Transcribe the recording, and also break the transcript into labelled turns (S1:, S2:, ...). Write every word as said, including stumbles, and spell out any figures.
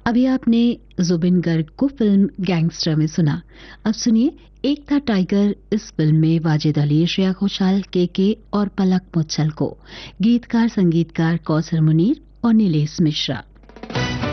S1: अभी आपने जुबिन गर्ग को फिल्म गैंगस्टर में सुना। अब सुनिए एक था टाइगर इस फिल्म में वाजिद अली, श्रेया घोषाल, के के और पलक मुच्छल को। गीतकार संगीतकार कौसर मुनीर और नीलेश मिश्रा।